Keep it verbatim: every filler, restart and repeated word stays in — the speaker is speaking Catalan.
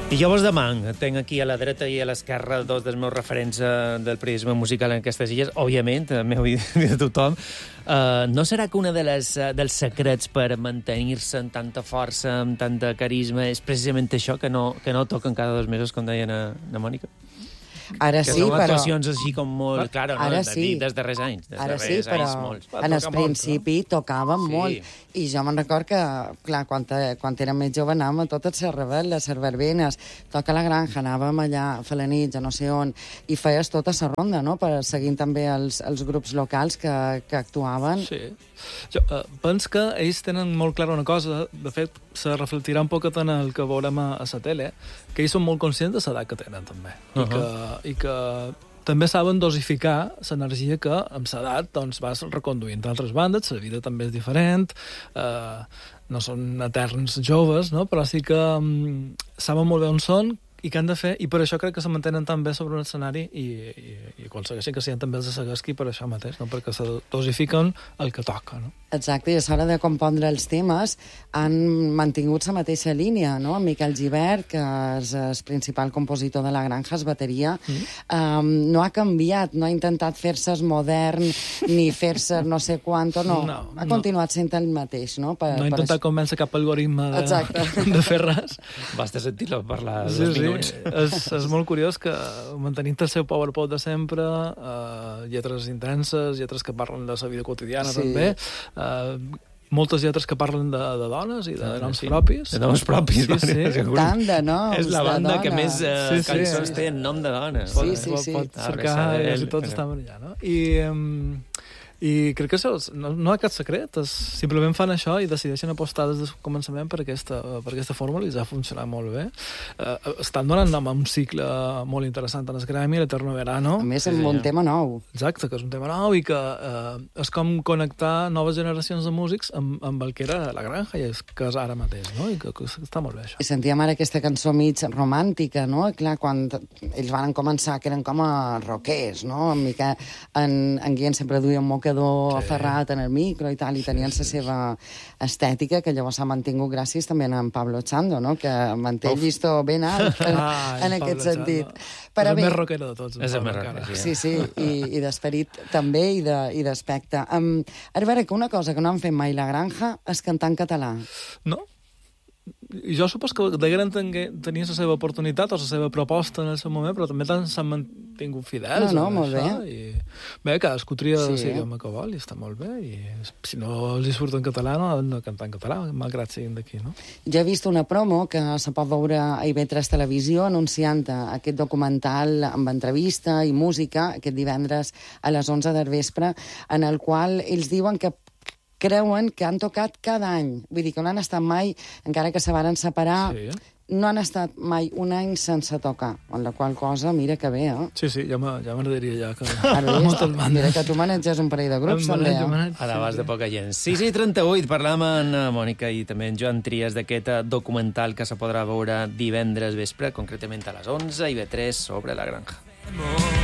I jo vos demano, tenc aquí a la dreta i a l'esquerra dos dels meus referents uh, del periodisme musical en aquestes illes, òbviament, m'heu dit de tothom. Uh, no serà que un de les, uh, dels secrets per mantenir-se amb tanta força, amb tanta carisma, és precisament això, que no, que no toquen cada dos mesos, com deia na, na Mònica? Ara que sí, són però... actuacions així com molt... Claro, no? Ara sí. Des darrers anys. Des Ara darrers sí, però anys, molts. en el principi molt, no? Tocàvem sí. molt. I jo me'n record que, clar, quan, te, quan érem més jove anàvem a totes les rebel·les, les verbenes, Toca la Granja, anàvem allà a fer la nit, ja no sé on, i feies tota la ronda, no?, per seguint també els, els grups locals que, que actuaven. Sí. Jo uh, penso que ells tenen molt clara una cosa, de fet, se reflectirà un poquet en el que veurem a, a la tele, que ells són molt conscients de l'edat que tenen, també. Uh -huh. I, que, I que també saben dosificar l'energia que amb l'edat doncs, vas reconduint altres bandes, la vida també és diferent, eh, no són eterns joves, no? Però sí que um, saben molt bé on són i què han de fer, i per això crec que se mantenen tan bé sobre un escenari i, i, i aconsegueixen que siguin també els de Seguesqui per això mateix, no? Perquè se dosifiquen el que toca, no? Exacte, i a l'hora de compondre els temes han mantingut la mateixa línia, no? Miquel Gibert, que és el principal compositor de La Granja, és bateria, mm. um, no ha canviat, no ha intentat fer-se modern ni fer-se no sé quanto, no. no ha continuat no. sent el mateix, no? Per, no ha intentat per... convèncer cap algoritme de, de fer res. Basta sentir-lo parlar sí, dos minuts. Sí, és, és molt curiós que mantenint el seu PowerPoint de sempre, uh, lletres intenses, lletres que parlen de la vida quotidiana sí. també, Uh, moltes lletres que parlen de, de dones i de ah, noms sí. propis. De noms propis, sí, sí. sí. Tant de noms És la banda de que més uh, sí, sí. cançons té en nom de dona. Sí, sí, sí. Pot, pot cercar, i tots estaven allà, no? I... Um, I crec que això no, no hi ha cap secret, és, simplement fan això i decideixen apostar des del començament per aquesta, per aquesta fórmula i ja ha funcionat molt bé. Uh, estan donant nom a un cicle molt interessant en el Grammy, l'Eterno Verano. A més, sí, amb un tema nou. Exacte, que és un tema nou i que uh, és com connectar noves generacions de músics amb, amb el que era La Granja, i és, que és ara mateix, no? I que, que està molt bé, això. I sentíem ara aquesta cançó mig romàntica, no? Clar, quan ells van començar, que eren com a rockers, no? En, Mica, en, en Guillem sempre duia un moca sí. aferrat en el micro i tal, i tenien sí, sí, la seva estètica, que llavors s'ha mantingut gràcies també a en Pablo Chando, no? Que manté el llistó ben alt en, ah, en aquest Pablo sentit. Però és el bé, més rockero de tots. És el més rockero, sí. Sí, sí, i, i d'esperit també i d'aspecte. Um, a veure, que una cosa que no han fet mai La Granja és cantar en català. No? I jo supos que degueren tenir la seva oportunitat o la seva proposta en el seu moment, però també s'han mantingut fidels. No, no, molt això, bé. I, bé, cadascú tria sí. el idioma que vol i està molt bé. I si no els surt en català, no han de cantar en català, malgrat siguin d'aquí, no? Jo he vist una promo que se pot veure a I V tres Televisió anunciant aquest documental amb entrevista i música aquest divendres a les onze del vespre, en el qual ells diuen que creuen que han tocat cada any. Vull dir que no han estat mai, encara que se varen separar, sí. no han estat mai un any sense tocar. En la qual cosa, mira que bé, eh? Sí, sí, ja m'agradaria ja que... Ara mira que tu maneges un parell de grups, també, eh? A l'abast de poca gent. sis i trenta-vuit, parlàvem amb Mònica i també en Joan Trias d'aquest documental que se podrà veure divendres vespre, concretament a les onze, I V tres, sobre La Granja.